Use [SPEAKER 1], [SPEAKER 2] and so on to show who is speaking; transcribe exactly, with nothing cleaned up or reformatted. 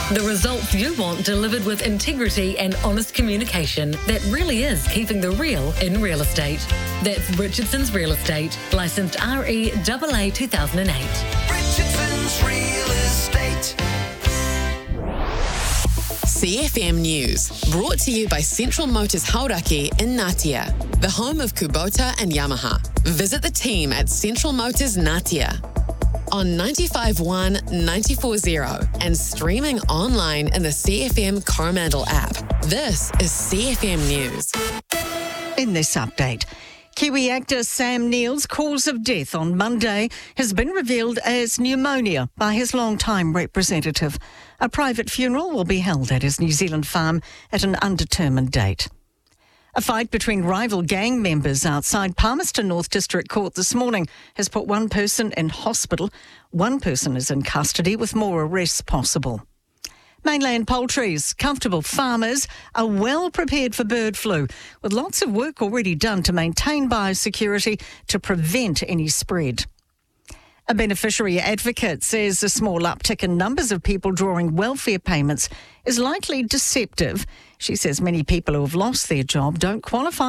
[SPEAKER 1] The results you want delivered with integrity and honest communication that really is keeping the real in real estate. That's Richardson's Real Estate, licensed R E A A two thousand eight.
[SPEAKER 2] Richardson's Real Estate.
[SPEAKER 3] C F M News, brought to you by Central Motors Hauraki in Ngatea, the home of Kubota and Yamaha. Visit the team at Central Motors Ngatea on ninety-five point one, ninety-four point zero and streaming online in the C F M Coromandel app. This is C F M News.
[SPEAKER 4] In this update, Kiwi actor Sam Neill's cause of death on Monday has been revealed as pneumonia by his long-time representative. A private funeral will be held at his New Zealand farm at an undetermined date. A fight between rival gang members outside Palmerston North District Court this morning has put one person in hospital. One person is in custody with more arrests possible. Mainland poultry's comfortable farmers are well prepared for bird flu, with lots of work already done to maintain biosecurity to prevent any spread. A beneficiary advocate says a small uptick in numbers of people drawing welfare payments is likely deceptive. She says many people who have lost their job don't qualify